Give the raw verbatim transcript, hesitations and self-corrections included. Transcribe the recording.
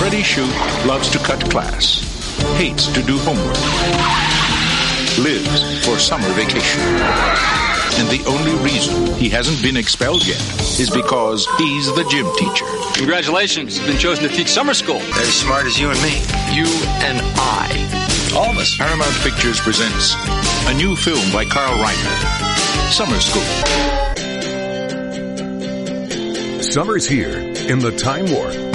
Freddie Shute loves to cut class, hates to do homework, lives for summer vacation. And the only reason he hasn't been expelled yet is because he's the gym teacher. Congratulations, you've been chosen to teach summer school. As smart as you and me. You and I. All of us. Paramount Pictures presents a new film by Carl Reiner, Summer School. Summer's here in the Time Warp.